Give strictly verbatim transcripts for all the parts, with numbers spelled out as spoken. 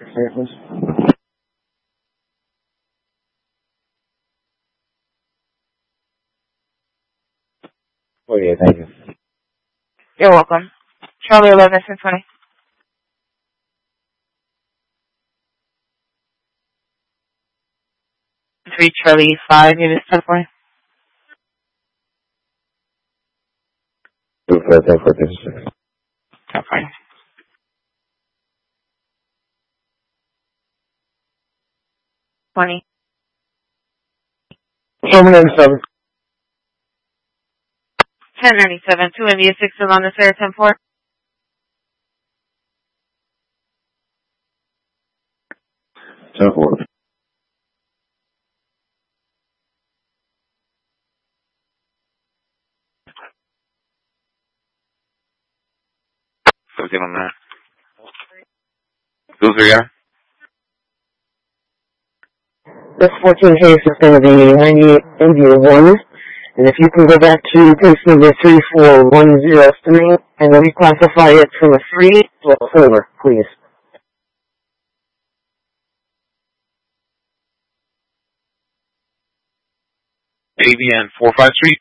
Oh yeah, thank you. You're welcome. Charlie eleven ten twenty. Three Charlie five units ten forty. Two for ten for this. ten forty. Twenty. Seven ninety-seven. Ten ninety seven. Two India six still on the Sarah ten four. Ten four. Something on that. Those are yeah. This fourteen case is going to be ninety-eight India one. And if you can go back to case number three four one zero three and reclassify it from a three to a four, please. A B N four five Street.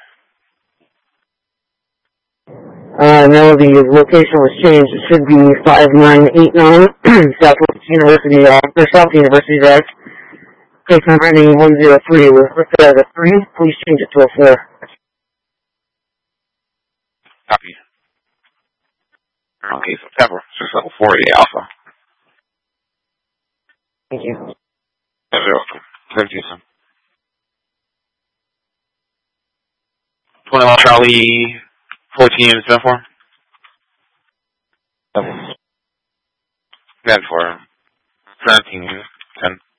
Uh, no, the location was changed. It should be five nine eight nine Southwest University, uh, or South University Drive. Case number ending one zero three was listed as a three. Please change it to a four. Copy. Okay, September. Six level four A Alpha. Thank you. You're welcome. Thank you, son. twenty-one Charlie fourteen units ten four. Ten for seventeen units ten.